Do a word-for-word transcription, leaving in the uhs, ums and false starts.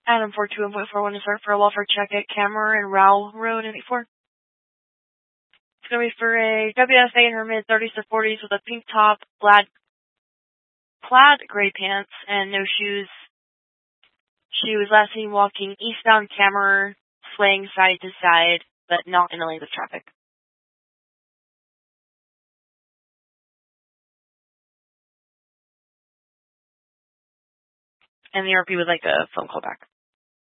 Adam four two one point four one to start for a welfare check at Cameron and Rowell Road in eighty-four. It's going to be for a W S A in her mid thirties to forties with a pink top, plaid, plaid gray pants, and no shoes. She was last seen walking eastbound Cameron, swaying side to side, but not in the lane of traffic. And the R P would like a phone call back.